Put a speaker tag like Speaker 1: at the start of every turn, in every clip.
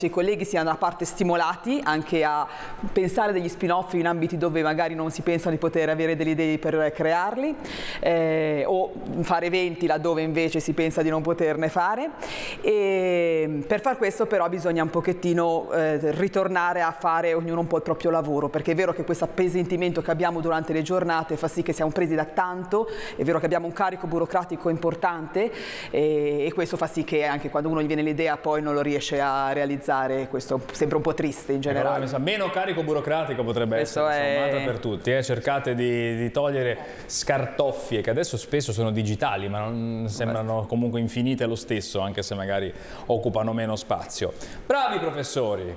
Speaker 1: i colleghi siano da una parte stimolati anche a pensare degli spin-off in ambiti dove magari non si pensano di poter avere delle idee per crearli, o fare eventi laddove invece si pensa di non poterne fare. E per far questo però bisogna un pochettino ritornare a fare ognuno un po' il proprio lavoro, perché è vero che questo appesantimento che abbiamo durante le giornate fa sì che siamo presi da tanto, è vero che abbiamo un carico burocratico importante, e questo fa sì che anche quando uno gli viene l'idea poi non lo riesce a realizzare. Questo sembra un po' triste in generale.
Speaker 2: Meno carico burocratico potrebbe
Speaker 1: questo
Speaker 2: essere insomma, per tutti. Cercate di togliere scartoffie che adesso spesso sono digitali, ma non sembrano comunque infinite lo stesso, anche se magari occupano meno spazio. Bravi professori,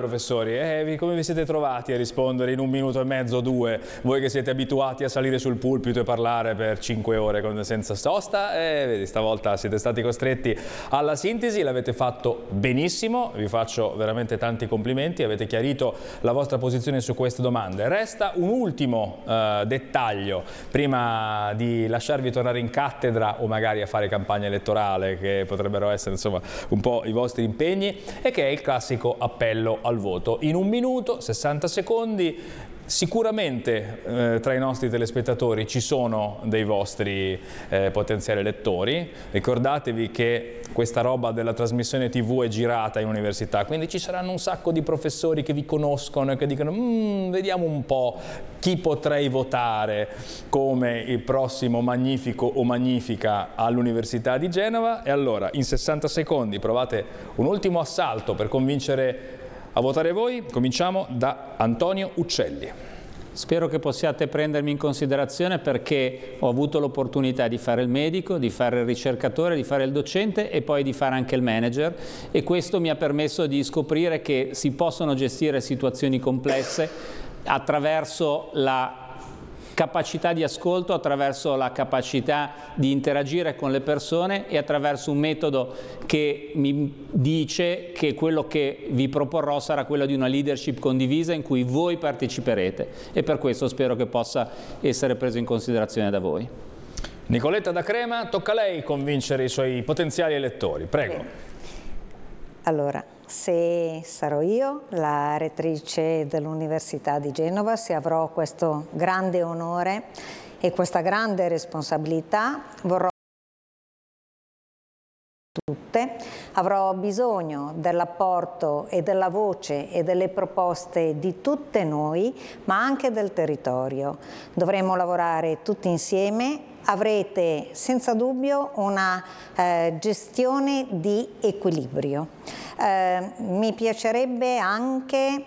Speaker 2: come vi siete trovati a rispondere in 1 minuto e mezzo, 2, voi che siete abituati a salire sul pulpito e parlare per 5 ore senza sosta? Vedi, stavolta siete stati costretti alla sintesi, l'avete fatto benissimo, vi faccio veramente tanti complimenti, avete chiarito la vostra posizione su queste domande. Resta un ultimo dettaglio prima di lasciarvi tornare in cattedra o magari a fare campagna elettorale, che potrebbero essere insomma un po' i vostri impegni, e che è il classico appello al voto. In 1 minuto, 60 secondi, sicuramente tra i nostri telespettatori ci sono dei vostri potenziali elettori. Ricordatevi che questa roba della trasmissione TV è girata in università, quindi ci saranno un sacco di professori che vi conoscono e che dicono vediamo un po' chi potrei votare come il prossimo magnifico o magnifica all'Università di Genova. E allora in 60 secondi provate un ultimo assalto per convincere a votare voi. Cominciamo da Antonio Uccelli.
Speaker 3: Spero che possiate prendermi in considerazione, perché ho avuto l'opportunità di fare il medico, di fare il ricercatore, di fare il docente e poi di fare anche il manager, e questo mi ha permesso di scoprire che si possono gestire situazioni complesse attraverso la capacità di ascolto, attraverso la capacità di interagire con le persone e attraverso un metodo che mi dice che quello che vi proporrò sarà quello di una leadership condivisa in cui voi parteciperete, e per questo spero che possa essere preso in considerazione da voi.
Speaker 2: Nicoletta da Crema, tocca a lei convincere i suoi potenziali elettori, prego.
Speaker 4: Allora, se sarò io la rettrice dell'Università di Genova, se avrò questo grande onore e questa grande responsabilità, vorrò tutte, avrò bisogno dell'apporto e della voce e delle proposte di tutte noi, ma anche del territorio. Dovremo lavorare tutti insieme. Avrete senza dubbio una gestione di equilibrio. Mi piacerebbe anche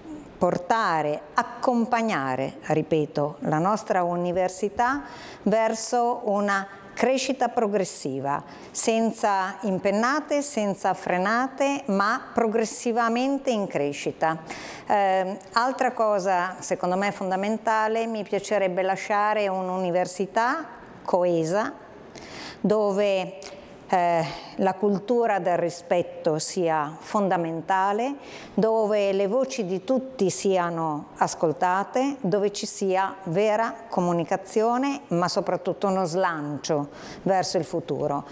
Speaker 4: accompagnare, ripeto, la nostra università verso una crescita progressiva, senza impennate, senza frenate, ma progressivamente in crescita. Altra cosa, secondo me fondamentale, mi piacerebbe lasciare un'università coesa, dove la cultura del rispetto sia fondamentale, dove le voci di tutti siano ascoltate, dove ci sia vera comunicazione, ma soprattutto uno slancio verso il futuro.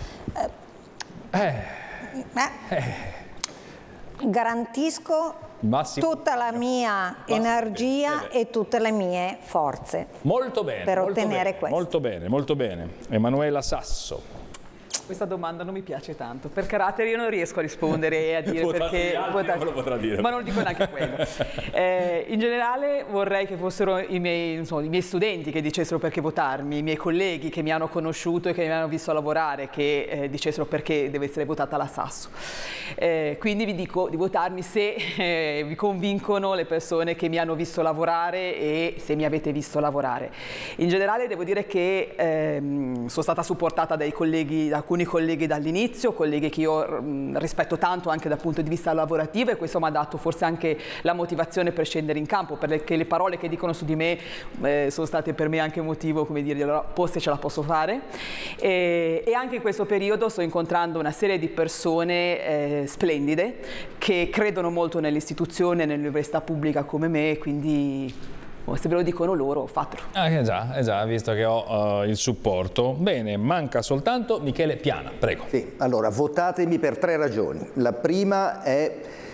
Speaker 4: Garantisco tutta la mia energia e tutte le mie forze per ottenere questo.
Speaker 2: Molto bene, molto bene. Emanuela Sasso.
Speaker 1: Questa domanda non mi piace tanto, per carattere io non riesco a rispondere e a dire perché
Speaker 2: non lo potrà dire.
Speaker 1: Ma non dico neanche quello. In generale vorrei che fossero i miei studenti che dicessero perché votarmi, i miei colleghi che mi hanno conosciuto e che mi hanno visto lavorare che dicessero perché deve essere votata la Sasso. Quindi vi dico di votarmi se vi convincono le persone che mi hanno visto lavorare e se mi avete visto lavorare. In generale devo dire che sono stata supportata dai colleghi, da alcuni colleghi dall'inizio, colleghi che io rispetto tanto anche dal punto di vista lavorativo, e questo mi ha dato forse anche la motivazione per scendere in campo, perché le parole che dicono su di me sono state per me anche motivo, come dire, allora posto ce la posso fare. E anche in questo periodo sto incontrando una serie di persone splendide che credono molto nell'istituzione, nell'università pubblica come me, quindi se ve lo dicono loro, fatelo.
Speaker 2: Già, visto che ho il supporto. Bene, manca soltanto Michele Piana, prego.
Speaker 5: Sì, allora votatemi per 3 ragioni. La prima è